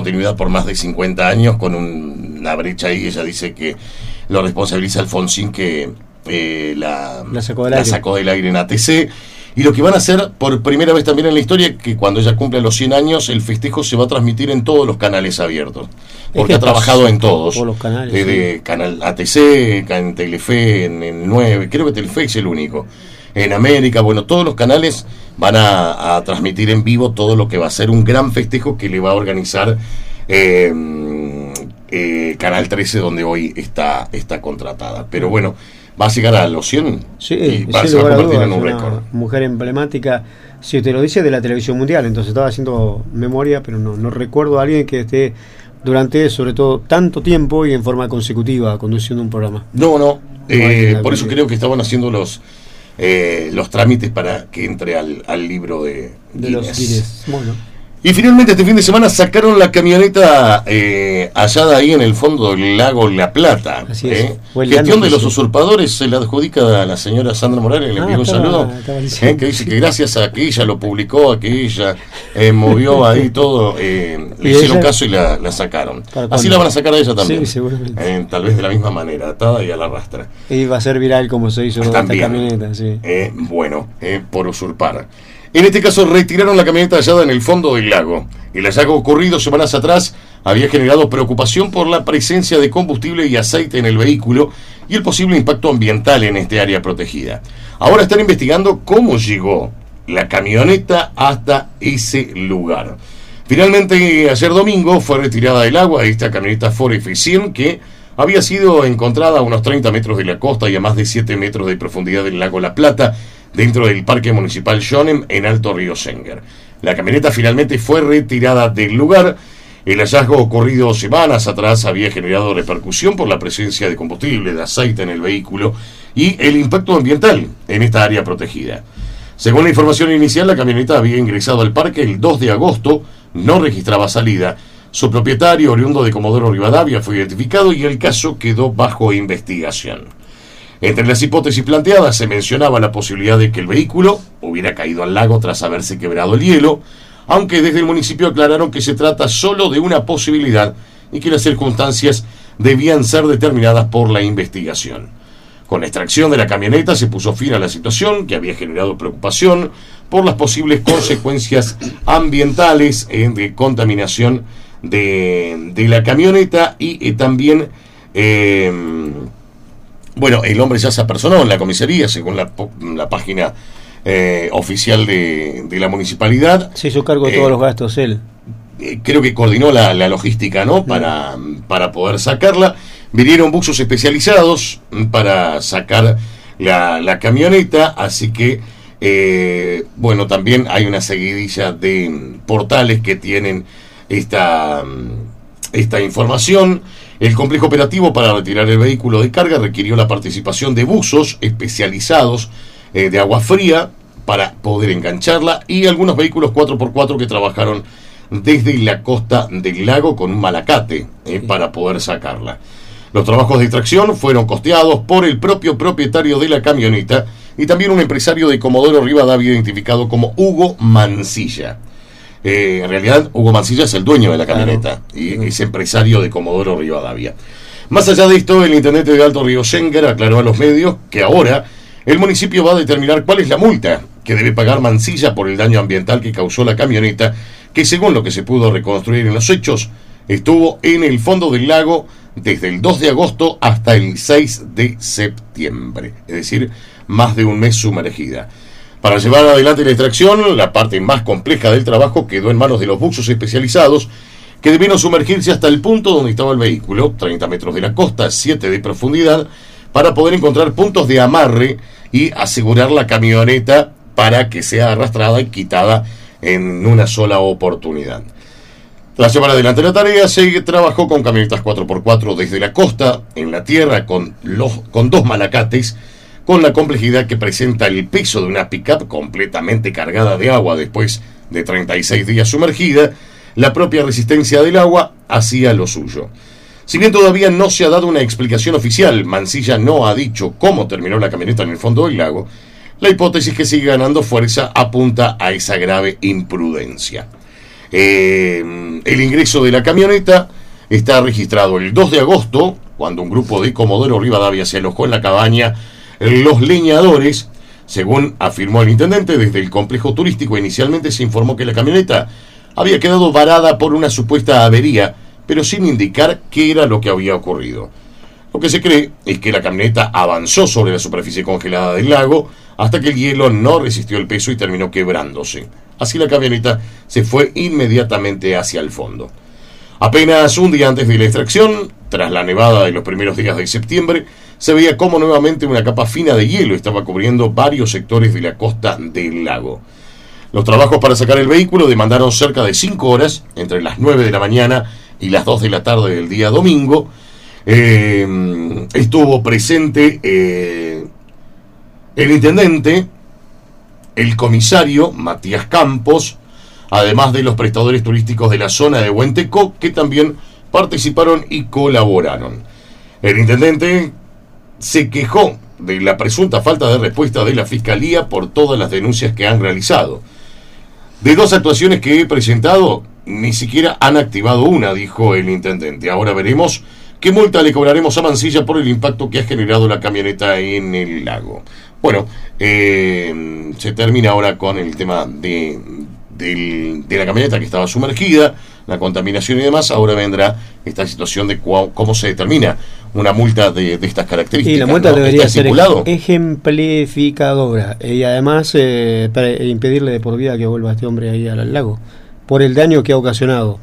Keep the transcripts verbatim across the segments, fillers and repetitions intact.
continuidad por más de cincuenta años, con un, una brecha ahí. Ella dice que lo responsabiliza Alfonsín, que eh, la, la, sacó del la aire. sacó del aire en A T C. Y lo que van a hacer por primera vez también en la historia, que cuando ella cumple los cien años, el festejo se va a transmitir en todos los canales abiertos. Porque es ha trabajado en todos. Todos los canales. Desde sí. Canal A T C, en Telefe, en el nueve, creo que Telefe es el único. En América, bueno, todos los canales van a, a transmitir en vivo todo lo que va a ser un gran festejo que le va a organizar eh, eh, Canal trece, donde hoy está, está contratada. Pero bueno, va a llegar a los cien sí, y va, sin se va a lugar a convertir dudas, en un una récord. Mujer emblemática, si te lo dice, de la televisión mundial. Entonces estaba haciendo memoria, pero no, no recuerdo a alguien que esté durante, sobre todo, tanto tiempo y en forma consecutiva conduciendo un programa. No, no, eh, no por eso creo que estaban haciendo los eh, los trámites para que entre al, al libro de, de Guinness. los Guinness. Bueno. Y finalmente este fin de semana sacaron la camioneta eh, hallada ahí en el fondo del lago La Plata. Así es. ¿eh? Gestión de los usurpadores se la adjudica a la señora Sandra Morales, le ah, envió un estaba, saludo, estaba eh, que dice que gracias a que ella lo publicó, a que ella eh, movió ahí todo, eh, le hicieron ella, caso y la, la sacaron. Así la van a sacar a ella también. Sí, seguramente. Eh, tal vez de la misma manera, atada y a la rastra. Y va a ser viral como se hizo esta camioneta. Sí. Eh, bueno, eh, por usurpar. En este caso retiraron la camioneta hallada en el fondo del lago. El hallazgo ocurrido semanas atrás había generado preocupación por la presencia de combustible y aceite en el vehículo y el posible impacto ambiental en este área protegida. Ahora están investigando cómo llegó la camioneta hasta ese lugar. Finalmente, ayer domingo fue retirada del agua esta camioneta Ford F cien que había sido encontrada a unos treinta metros de la costa y a más de siete metros de profundidad del lago La Plata, dentro del Parque Municipal Schonem, en Alto Río Senguer. La camioneta finalmente fue retirada del lugar. El hallazgo ocurrido semanas atrás había generado repercusión por la presencia de combustible, de aceite en el vehículo y el impacto ambiental en esta área protegida. Según la información inicial, la camioneta había ingresado al parque el dos de agosto, no registraba salida. Su propietario, oriundo de Comodoro Rivadavia, fue identificado y el caso quedó bajo investigación. Entre las hipótesis planteadas se mencionaba la posibilidad de que el vehículo hubiera caído al lago tras haberse quebrado el hielo, aunque desde el municipio aclararon que se trata solo de una posibilidad y que las circunstancias debían ser determinadas por la investigación. Con la extracción de la camioneta se puso fin a la situación que había generado preocupación por las posibles consecuencias ambientales eh, de contaminación de, de la camioneta y eh, también... Eh, Bueno, el hombre ya se apersonó en la comisaría, según la, la página eh, oficial de, de la municipalidad. Se hizo cargo de eh, todos los gastos él. Eh, creo que coordinó la, la logística, ¿no? Para, para poder sacarla. Vinieron buzos especializados para sacar la, la camioneta, así que, eh, bueno, también hay una seguidilla de portales que tienen esta, esta información. El complejo operativo para retirar el vehículo de carga requirió la participación de buzos especializados eh, de agua fría para poder engancharla y algunos vehículos cuatro por cuatro que trabajaron desde la costa del lago con un malacate eh, para poder sacarla. Los trabajos de extracción fueron costeados por el propio propietario de la camioneta y también un empresario de Comodoro Rivadavia identificado como Hugo Mancilla. Eh, en realidad, Hugo Mancilla es el dueño de la camioneta, claro, y es empresario de Comodoro Rivadavia. Más allá de esto, el intendente de Alto Río Senguer aclaró a los medios que ahora el municipio va a determinar cuál es la multa que debe pagar Mancilla por el daño ambiental que causó la camioneta, que según lo que se pudo reconstruir en los hechos, estuvo en el fondo del lago desde el dos de agosto hasta el seis de septiembre, es decir, más de un mes sumergida. Para llevar adelante la extracción, la parte más compleja del trabajo quedó en manos de los buzos especializados que debieron sumergirse hasta el punto donde estaba el vehículo, treinta metros de la costa, siete de profundidad, para poder encontrar puntos de amarre y asegurar la camioneta para que sea arrastrada y quitada en una sola oportunidad. Tras llevar adelante la tarea, se trabajó con camionetas cuatro por cuatro desde la costa, en la tierra, con, los, con dos malacates, con la complejidad que presenta el peso de una pick-up completamente cargada de agua después de treinta y seis días sumergida. La propia resistencia del agua hacía lo suyo. Si bien todavía no se ha dado una explicación oficial, Mancilla no ha dicho cómo terminó la camioneta en el fondo del lago, la hipótesis que sigue ganando fuerza apunta a esa grave imprudencia. Eh, el ingreso de la camioneta está registrado el dos de agosto, cuando un grupo de Comodoro Rivadavia se alojó en la cabaña Los Leñadores. Según afirmó el intendente, desde el complejo turístico inicialmente se informó que la camioneta había quedado varada por una supuesta avería, pero sin indicar qué era lo que había ocurrido. Lo que se cree es que la camioneta avanzó sobre la superficie congelada del lago hasta que el hielo no resistió el peso y terminó quebrándose. Así la camioneta se fue inmediatamente hacia el fondo. Apenas un día antes de la extracción, tras la nevada de los primeros días de septiembre, se veía cómo nuevamente una capa fina de hielo estaba cubriendo varios sectores de la costa del lago. Los trabajos para sacar el vehículo demandaron cerca de cinco horas, entre las nueve de la mañana y las dos de la tarde del día domingo. Eh, estuvo presente eh, el intendente, el comisario Matías Campos, además de los prestadores turísticos de la zona de Huentecó, que también participaron y colaboraron. El intendente se quejó de la presunta falta de respuesta de la Fiscalía por todas las denuncias que han realizado. De dos actuaciones que he presentado, ni siquiera han activado una, dijo el intendente. Ahora veremos qué multa le cobraremos a Mansilla por el impacto que ha generado la camioneta en el lago. Bueno, eh, se termina ahora con el tema de, de, de la camioneta que estaba sumergida, la contaminación y demás. Ahora vendrá esta situación de cua, cómo se determina una multa de, de estas características. Y la multa, ¿no?, debería ser estipulado? ejemplificadora y además eh, para impedirle de por vida que vuelva este hombre ahí al lago por el daño que ha ocasionado.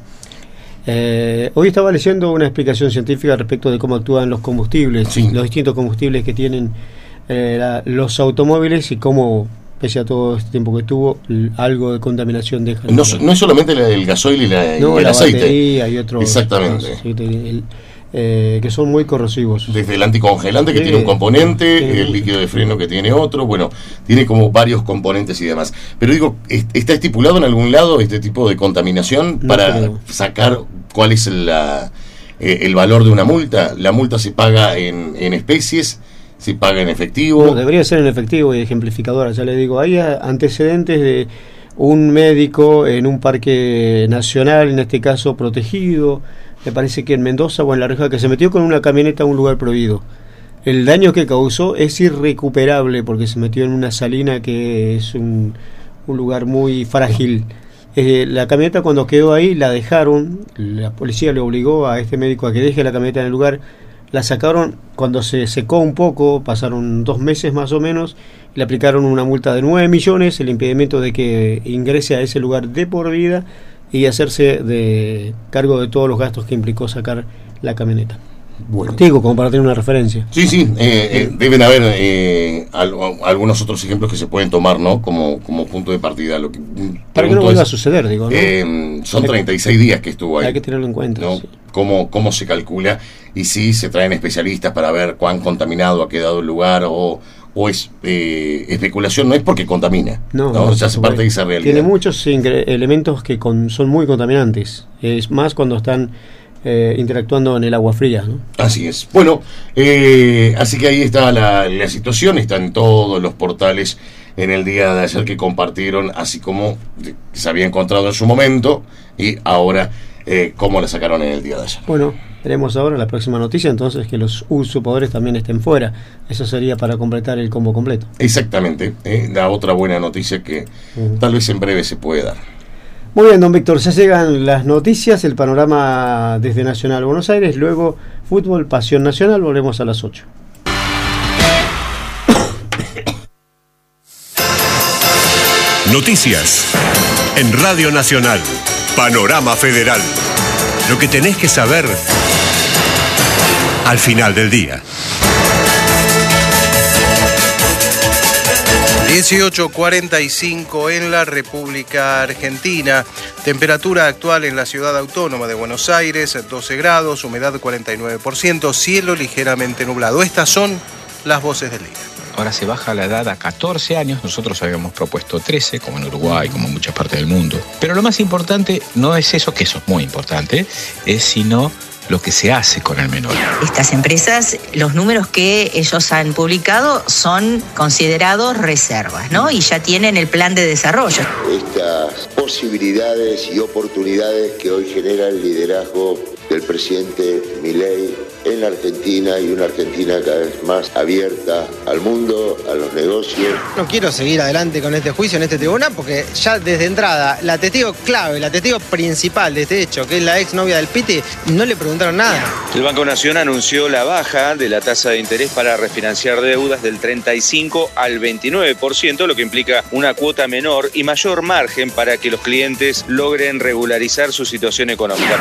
Eh, hoy estaba leyendo una explicación científica respecto de cómo actúan los combustibles, sí. los distintos combustibles que tienen eh, la, los automóviles y cómo, pese a todo este tiempo que estuvo, algo de contaminación deja. No, no es solamente el gasoil y, la, no, y el la aceite. Y otros, exactamente. Aceite, el, eh, que son muy corrosivos. Desde el anticongelante que sí, tiene un componente, sí, el líquido de freno que tiene otro, bueno, tiene como varios componentes y demás. Pero digo, ¿está estipulado en algún lado este tipo de contaminación para no sacar cuál es la, eh, el valor de una multa? ¿La multa se paga en, en especies? ¿Se paga en efectivo? No, debería ser en efectivo y ejemplificadora, ya le digo. Hay antecedentes de un médico en un parque nacional, en este caso protegido, me parece que en Mendoza o en La Rioja, que se metió con una camioneta a un lugar prohibido. El daño que causó es irrecuperable porque se metió en una salina que es un, un lugar muy frágil. Eh, la camioneta, cuando quedó ahí, la dejaron, la policía le obligó a este médico a que deje la camioneta en el lugar, la sacaron cuando se secó un poco, pasaron dos meses más o menos, le aplicaron una multa de nueve millones, el impedimento de que ingrese a ese lugar de por vida y hacerse de cargo de todos los gastos que implicó sacar la camioneta. Bueno, digo, como para tener una referencia. Sí, sí, eh, eh, deben haber eh, al, algunos otros ejemplos que se pueden tomar, ¿no? Como, como punto de partida. Lo que para que no vuelva a suceder, digo, ¿no? Eh, son treinta y seis días que estuvo ahí. Hay que tenerlo en cuenta. ¿No? Sí. Cómo, cómo se calcula y si se traen especialistas para ver cuán contaminado ha quedado el lugar o, o es eh, especulación, no es porque contamina. No, ¿no? Ya hace parte de esa realidad. Tiene muchos elementos que con, son muy contaminantes. Es más cuando están Eh, interactuando en el agua fría, ¿no? Así es. Bueno, eh, así que ahí está la, la situación, está en todos los portales en el día de ayer que compartieron, así como se había encontrado en su momento y ahora eh, cómo la sacaron en el día de ayer. Bueno, veremos ahora la próxima noticia, entonces que los usurpadores también estén fuera. Eso sería para completar el combo completo. Exactamente, eh, la otra buena noticia que uh-huh. tal vez en breve se puede dar. Muy bien, don Víctor, ya llegan las noticias, el panorama desde Nacional Buenos Aires, luego fútbol, Pasión Nacional, volvemos a las ocho. Noticias en Radio Nacional, Panorama Federal, lo que tenés que saber al final del día. dieciocho cuarenta y cinco en la República Argentina. Temperatura actual en la ciudad autónoma de Buenos Aires, doce grados, humedad cuarenta y nueve por ciento, cielo ligeramente nublado. Estas son las voces del día. Ahora se baja la edad a catorce años, nosotros habíamos propuesto trece, como en Uruguay, como en muchas partes del mundo. Pero lo más importante no es eso, que eso es muy importante, es sino lo que se hace con el menor. Estas empresas, los números que ellos han publicado son considerados reservas, ¿no? Y ya tienen el plan de desarrollo. Estas posibilidades y oportunidades que hoy genera el liderazgo del presidente Milei en la Argentina, y una Argentina cada vez más abierta al mundo, a los negocios. No quiero seguir adelante con este juicio en este tribunal porque ya desde entrada la testigo clave, la testigo principal de este hecho, que es la ex novia del Piti, no le preguntaron nada. El Banco Nación anunció la baja de la tasa de interés para refinanciar deudas del treinta y cinco al veintinueve por ciento, lo que implica una cuota menor y mayor margen para que los clientes logren regularizar su situación económica.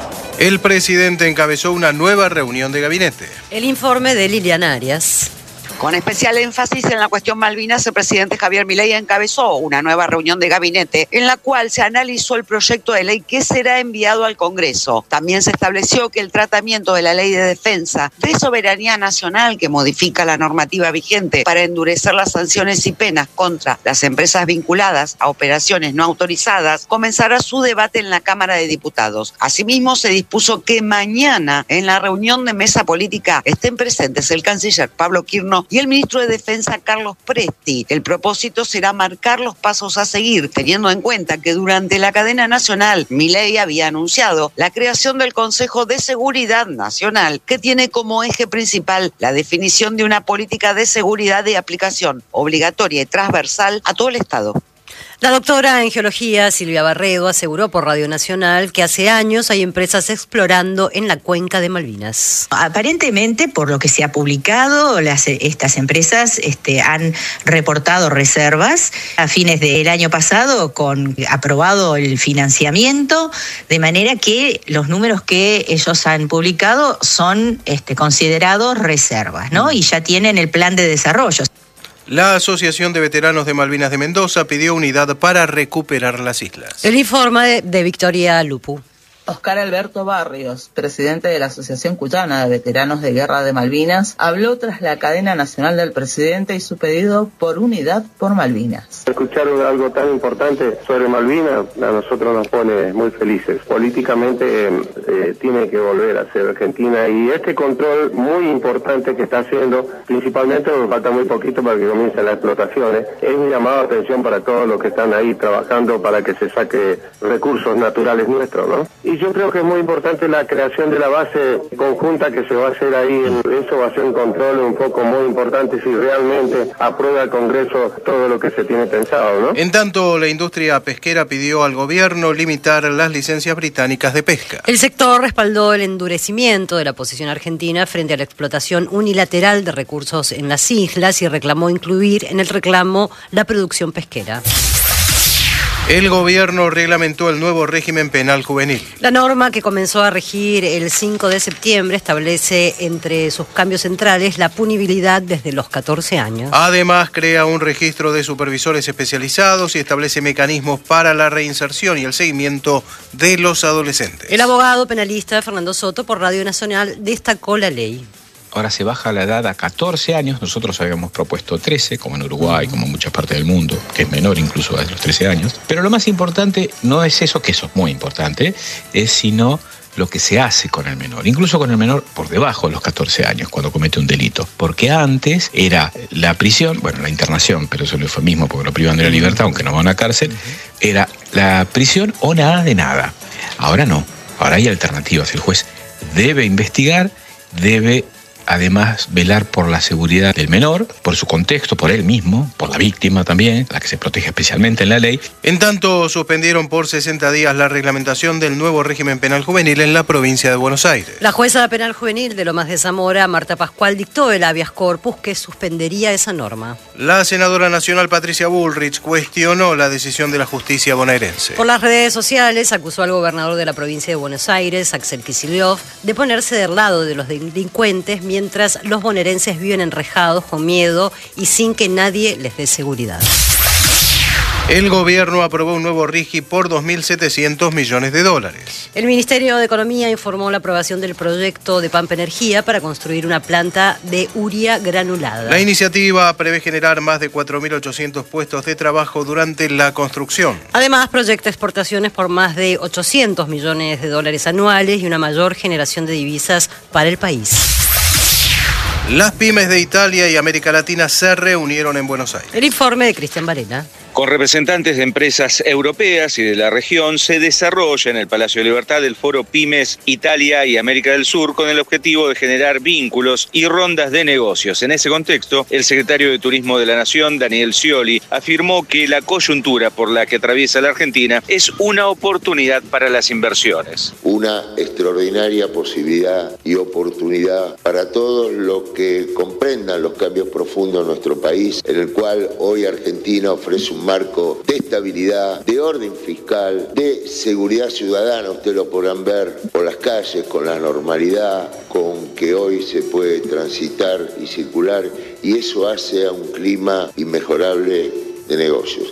El presidente encabezó una nueva reunión de gabinete. El informe de Liliana Arias. Con especial énfasis en la cuestión Malvinas, el presidente Javier Milei encabezó una nueva reunión de gabinete en la cual se analizó el proyecto de ley que será enviado al Congreso. También se estableció que el tratamiento de la Ley de Defensa de Soberanía Nacional, que modifica la normativa vigente para endurecer las sanciones y penas contra las empresas vinculadas a operaciones no autorizadas, comenzará su debate en la Cámara de Diputados. Asimismo, se dispuso que mañana en la reunión de mesa política estén presentes el canciller Pablo Quirno y el ministro de Defensa Carlos Presti. El propósito será marcar los pasos a seguir, teniendo en cuenta que durante la cadena nacional Milei había anunciado la creación del Consejo de Seguridad Nacional, que tiene como eje principal la definición de una política de seguridad de aplicación obligatoria y transversal a todo el Estado. La doctora en geología Silvia Barredo aseguró por Radio Nacional que hace años hay empresas explorando en la cuenca de Malvinas. Aparentemente, por lo que se ha publicado, las, estas empresas este, han reportado reservas a fines del año pasado, con aprobado el financiamiento, de manera que los números que ellos han publicado son este, considerados reservas, ¿no? Y ya tienen el plan de desarrollo. La Asociación de Veteranos de Malvinas de Mendoza pidió unidad para recuperar las islas. El informe de, de Victoria Lupu. Oscar Alberto Barrios, presidente de la Asociación Cuyana de Veteranos de Guerra de Malvinas, habló tras la cadena nacional del presidente y su pedido por unidad por Malvinas. Escuchar algo tan importante sobre Malvinas a nosotros nos pone muy felices. Políticamente eh, tiene que volver a ser Argentina, y este control muy importante que está haciendo, principalmente porque falta muy poquito para que comiencen las explotaciones, es un llamado de atención para todos los que están ahí trabajando para que se saque recursos naturales nuestros, ¿no? Y yo creo que es muy importante la creación de la base conjunta que se va a hacer ahí. Eso va a ser un control un poco muy importante si realmente aprueba el Congreso todo lo que se tiene pensado, ¿no? En tanto, la industria pesquera pidió al gobierno limitar las licencias británicas de pesca. El sector respaldó el endurecimiento de la posición argentina frente a la explotación unilateral de recursos en las islas y reclamó incluir en el reclamo la producción pesquera. El gobierno reglamentó el nuevo régimen penal juvenil. La norma, que comenzó a regir el cinco de septiembre, establece entre sus cambios centrales la punibilidad desde los catorce años. Además, crea un registro de supervisores especializados y establece mecanismos para la reinserción y el seguimiento de los adolescentes. El abogado penalista Fernando Soto por Radio Nacional destacó la ley. Ahora se baja la edad a catorce años, nosotros habíamos propuesto trece, como en Uruguay, como en muchas partes del mundo, que es menor incluso a los trece años. Pero lo más importante no es eso, que eso es muy importante, es sino lo que se hace con el menor, incluso con el menor por debajo de los catorce años cuando comete un delito. Porque antes era la prisión, bueno, la internación, pero eso es el eufemismo porque lo privan de la libertad, aunque no van a la cárcel, era la prisión o nada de nada. Ahora no, ahora hay alternativas. El juez debe investigar, debe además velar por la seguridad del menor, por su contexto, por él mismo, por la víctima también, la que se protege especialmente en la ley. En tanto, suspendieron por sesenta días la reglamentación del nuevo régimen penal juvenil en la provincia de Buenos Aires. La jueza penal juvenil de Lomas de Zamora, Marta Pascual, dictó el habeas corpus que suspendería esa norma. La senadora nacional Patricia Bullrich cuestionó la decisión de la justicia bonaerense. Por las redes sociales acusó al gobernador de la provincia de Buenos Aires, Axel Kicillof, de ponerse del lado de los delincuentes mientras los bonaerenses viven enrejados con miedo y sin que nadie les dé seguridad. El gobierno aprobó un nuevo RIGI por dos mil setecientos millones de dólares. El Ministerio de Economía informó la aprobación del proyecto de Pampa Energía para construir una planta de urea granulada. La iniciativa prevé generar más de cuatro mil ochocientos puestos de trabajo durante la construcción. Además, proyecta exportaciones por más de ochocientos millones de dólares anuales y una mayor generación de divisas para el país. Las pymes de Italia y América Latina se reunieron en Buenos Aires. El informe de Cristian Varela. Con representantes de empresas europeas y de la región, se desarrolla en el Palacio de Libertad el foro Pymes Italia y América del Sur con el objetivo de generar vínculos y rondas de negocios. En ese contexto, el secretario de Turismo de la Nación, Daniel Scioli, afirmó que la coyuntura por la que atraviesa la Argentina es una oportunidad para las inversiones. Una extraordinaria posibilidad y oportunidad para todos los que comprendan los cambios profundos en nuestro país, en el cual hoy Argentina ofrece un marco de estabilidad, de orden fiscal, de seguridad ciudadana. Ustedes lo podrán ver por las calles, con la normalidad con que hoy se puede transitar y circular, y eso hace a un clima inmejorable de negocios.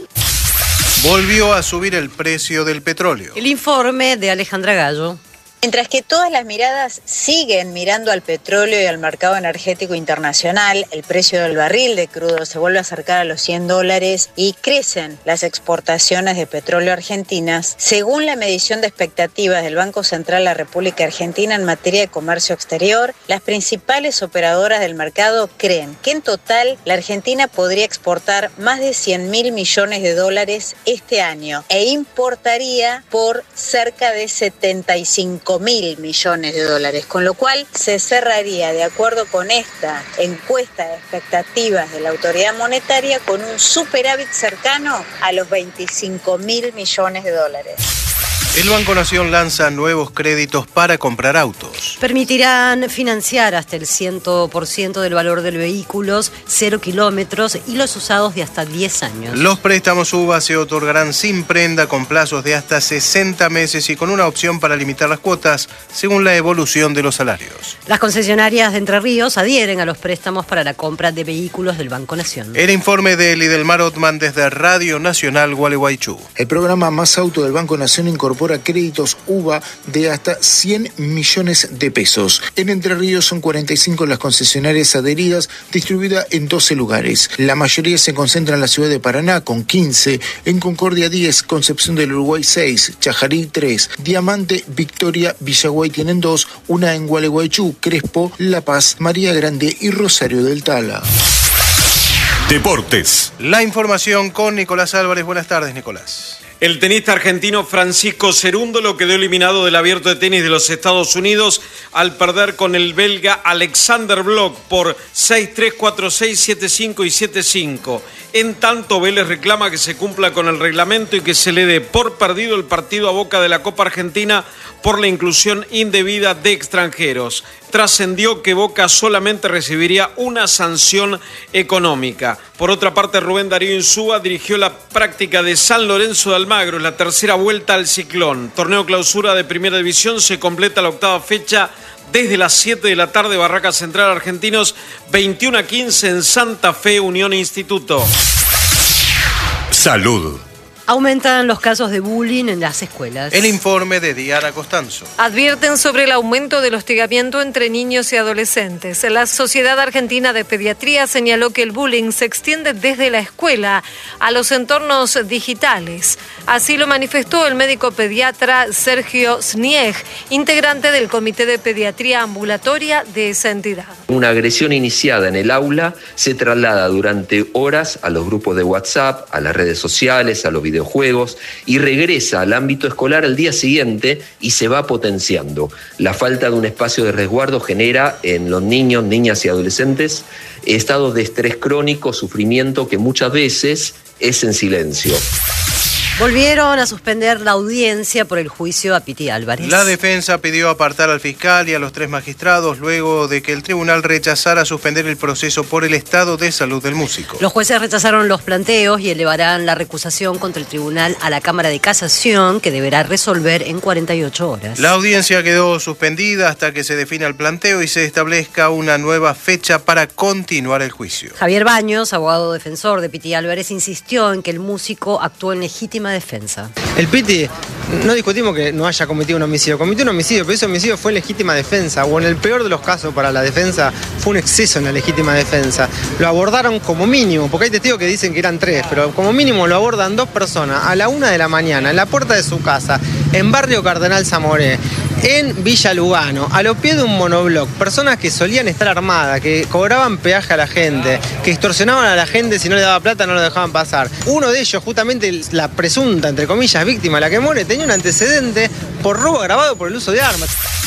Volvió a subir el precio del petróleo. El informe de Alejandra Gallo. Mientras que todas las miradas siguen mirando al petróleo y al mercado energético internacional, el precio del barril de crudo se vuelve a acercar a los cien dólares y crecen las exportaciones de petróleo argentinas. Según la medición de expectativas del Banco Central de la República Argentina en materia de comercio exterior, las principales operadoras del mercado creen que en total la Argentina podría exportar más de cien mil millones de dólares este año e importaría por cerca de setenta y cinco mil millones de dólares, con lo cual se cerraría, de acuerdo con esta encuesta de expectativas de la autoridad monetaria, con un superávit cercano a los veinticinco mil millones de dólares. El Banco Nación lanza nuevos créditos para comprar autos. Permitirán financiar hasta el cien por ciento del valor del vehículo, cero kilómetros y los usados de hasta diez años. Los préstamos U B A se otorgarán sin prenda con plazos de hasta sesenta meses y con una opción para limitar las cuotas según la evolución de los salarios. Las concesionarias de Entre Ríos adhieren a los préstamos para la compra de vehículos del Banco Nación. El informe de Lidelmar Ottman desde Radio Nacional Gualeguaychú. El programa Más Auto del Banco Nación incorpora créditos U B A de hasta cien millones de pesos. En Entre Ríos son cuarenta y cinco las concesionarias adheridas, distribuidas en doce lugares. La mayoría se concentra en la ciudad de Paraná, con quince, en Concordia diez, Concepción del Uruguay seis, Chajarí tres, Diamante, Victoria, Villaguay tienen dos, una en Gualeguaychú, Crespo, La Paz, María Grande y Rosario del Tala. Deportes. La información con Nicolás Álvarez. Buenas tardes, Nicolás. El tenista argentino Francisco Cerúndolo quedó eliminado del Abierto de Tenis de los Estados Unidos al perder con el belga Alexander Bloch por seis tres, cuatro seis, siete cinco y siete cinco. En tanto, Vélez reclama que se cumpla con el reglamento y que se le dé por perdido el partido a Boca de la Copa Argentina por la inclusión indebida de extranjeros. Trascendió que Boca solamente recibiría una sanción económica. Por otra parte, Rubén Darío Insúa dirigió la práctica de San Lorenzo de Almagro en la tercera vuelta al Ciclón. Torneo clausura de Primera División, se completa la octava fecha desde las siete de la tarde, Barraca Central Argentinos, veintiuno a quince en Santa Fe, Unión Instituto. Salud. Aumentan los casos de bullying en las escuelas. El informe de Diana Costanzo. Advierten sobre el aumento del hostigamiento entre niños y adolescentes. La Sociedad Argentina de Pediatría señaló que el bullying se extiende desde la escuela a los entornos digitales. Así lo manifestó el médico pediatra Sergio Snieg, integrante del Comité de Pediatría Ambulatoria de esa entidad. Una agresión iniciada en el aula se traslada durante horas a los grupos de WhatsApp, a las redes sociales, a los videojuegos y regresa al ámbito escolar al día siguiente y se va potenciando. La falta de un espacio de resguardo genera en los niños, niñas y adolescentes estados de estrés crónico, sufrimiento que muchas veces es en silencio. Volvieron a suspender la audiencia por el juicio a Piti Álvarez. La defensa pidió apartar al fiscal y a los tres magistrados luego de que el tribunal rechazara suspender el proceso por el estado de salud del músico. Los jueces rechazaron los planteos y elevarán la recusación contra el tribunal a la Cámara de Casación, que deberá resolver en cuarenta y ocho horas. La audiencia quedó suspendida hasta que se defina el planteo y se establezca una nueva fecha para continuar el juicio. Javier Baños, abogado defensor de Piti Álvarez, insistió en que el músico actuó en legítima defensa. El Piti, no discutimos que no haya cometido un homicidio, cometió un homicidio, pero ese homicidio fue legítima defensa, o en el peor de los casos para la defensa, fue un exceso en la legítima defensa. Lo abordaron como mínimo, porque hay testigos que dicen que eran tres, pero como mínimo lo abordan dos personas a la una de la mañana, en la puerta de su casa, en barrio Cardenal Zamoré. en Villa Lugano, a los pies de un monobloc, personas que solían estar armadas, que cobraban peaje a la gente, que extorsionaban a la gente, si no le daba plata no lo dejaban pasar. Uno de ellos, justamente la presunta, entre comillas, víctima, la que muere, tenía un antecedente por robo agravado por el uso de armas.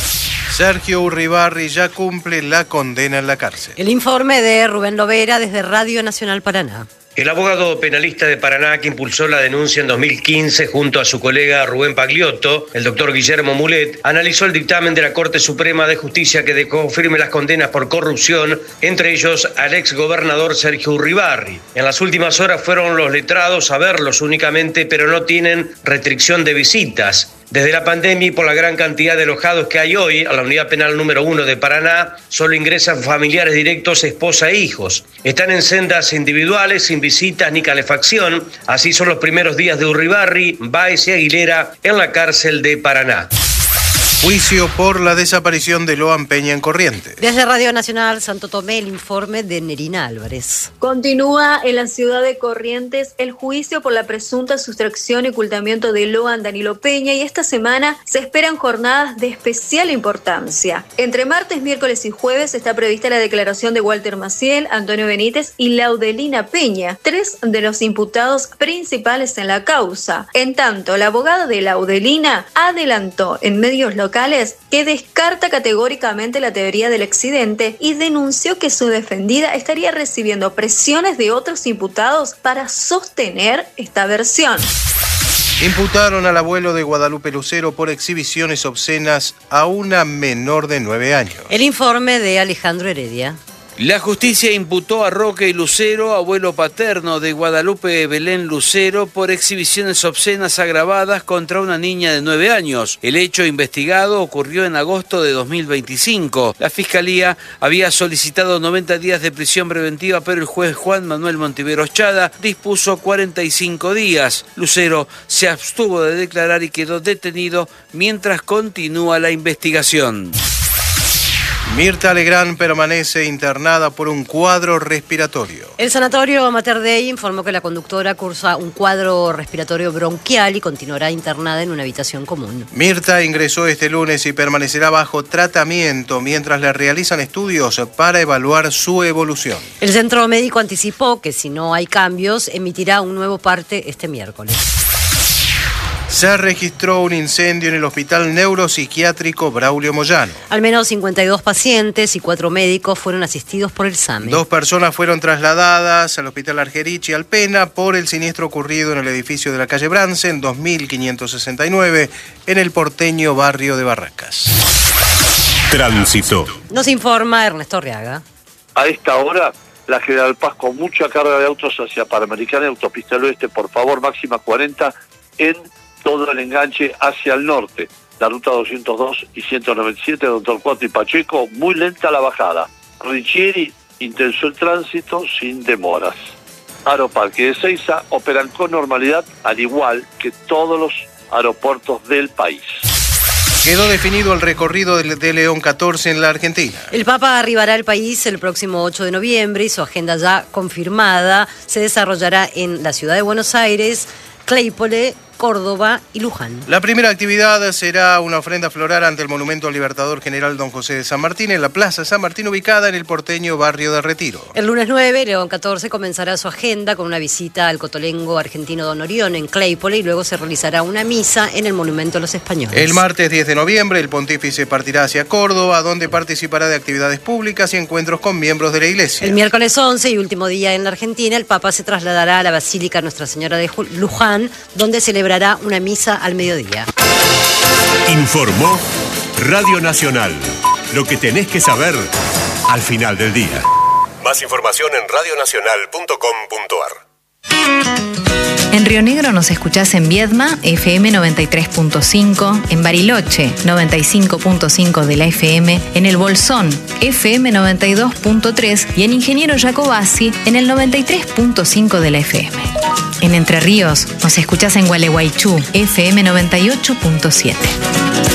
Sergio Uribarri ya cumple la condena en la cárcel. El informe de Rubén Lovera desde Radio Nacional Paraná. El abogado penalista de Paraná que impulsó la denuncia en dos mil quince junto a su colega Rubén Pagliotto, el doctor Guillermo Mulet, analizó el dictamen de la Corte Suprema de Justicia que dejó firme las condenas por corrupción, entre ellos al exgobernador Sergio Uribarri. En las últimas horas fueron los letrados a verlos únicamente, pero no tienen restricción de visitas. Desde la pandemia y por la gran cantidad de alojados que hay hoy, a la unidad penal número uno de Paraná, solo ingresan familiares directos, esposa e hijos. Están en sendas individuales, sin visitas ni calefacción. Así son los primeros días de Uribarri, Báez y Aguilera en la cárcel de Paraná. Juicio por la desaparición de Loan Peña en Corrientes. Desde Radio Nacional Santo Tomé, el informe de Nerina Álvarez. Continúa en la ciudad de Corrientes el juicio por la presunta sustracción y ocultamiento de Loan Danilo Peña, y esta semana se esperan jornadas de especial importancia. Entre martes, miércoles y jueves está prevista la declaración de Walter Maciel, Antonio Benítez y Laudelina Peña, tres de los imputados principales en la causa. En tanto, la abogada de Laudelina adelantó en medios locales que descarta categóricamente la teoría del accidente y denunció que su defendida estaría recibiendo presiones de otros imputados para sostener esta versión. Imputaron al abuelo de Guadalupe Lucero por exhibiciones obscenas a una menor de nueve años. El informe de Alejandro Heredia. La justicia imputó a Roque Lucero, abuelo paterno de Guadalupe Belén Lucero, por exhibiciones obscenas agravadas contra una niña de nueve años. El hecho investigado ocurrió en agosto de dos mil veinticinco. La Fiscalía había solicitado noventa días de prisión preventiva, pero el juez Juan Manuel Montiveros Chada dispuso cuarenta y cinco días. Lucero se abstuvo de declarar y quedó detenido mientras continúa la investigación. Mirta Legrand permanece internada por un cuadro respiratorio. El sanatorio Mater Dei informó que la conductora cursa un cuadro respiratorio bronquial y continuará internada en una habitación común. Mirta ingresó este lunes y permanecerá bajo tratamiento mientras le realizan estudios para evaluar su evolución. El centro médico anticipó que si no hay cambios, emitirá un nuevo parte este miércoles. Se registró un incendio en el Hospital Neuropsiquiátrico Braulio Moyano. Al menos cincuenta y dos pacientes y cuatro médicos fueron asistidos por el SAME. Dos personas fueron trasladadas al Hospital Argerich y Alpena por el siniestro ocurrido en el edificio de la calle Brance en dos mil quinientos sesenta y nueve en el porteño barrio de Barracas. Tránsito. Nos informa Ernesto Arriaga. A esta hora, la General Paz con mucha carga de autos hacia Panamericana y Autopista del Oeste, por favor, máxima cuarenta en todo el enganche hacia el norte. La ruta doscientos dos y ciento noventa y siete, Doctor Cuatro y Pacheco, muy lenta la bajada. Richieri, intenso el tránsito sin demoras. Aeroparque de Ezeiza operan con normalidad, al igual que todos los aeropuertos del país. Quedó definido el recorrido de León catorce en la Argentina. El Papa arribará al país el próximo ocho de noviembre y su agenda ya confirmada se desarrollará en la ciudad de Buenos Aires, Claypole, Córdoba y Luján. La primera actividad será una ofrenda floral ante el Monumento al Libertador General Don José de San Martín en la Plaza San Martín, ubicada en el porteño barrio de Retiro. El lunes nueve, León catorce comenzará su agenda con una visita al cotolengo argentino Don Orión en Claypole y luego se realizará una misa en el Monumento a los Españoles. El martes diez de noviembre, el pontífice partirá hacia Córdoba, donde participará de actividades públicas y encuentros con miembros de la Iglesia. El miércoles once y último día en la Argentina, el Papa se trasladará a la Basílica Nuestra Señora de Luján, donde celebrará una misa al mediodía. Informó Radio Nacional. Lo que tenés que saber al final del día. Más información en radio nacional punto com punto a r. En Río Negro nos escuchás en Viedma, F M noventa y tres punto cinco, en Bariloche, noventa y cinco punto cinco de la F M, en El Bolsón, F M noventa y dos punto tres y en Ingeniero Jacobasi, en el noventa y tres punto cinco de la F M. En Entre Ríos nos escuchás en Gualeguaychú, F M noventa y ocho punto siete.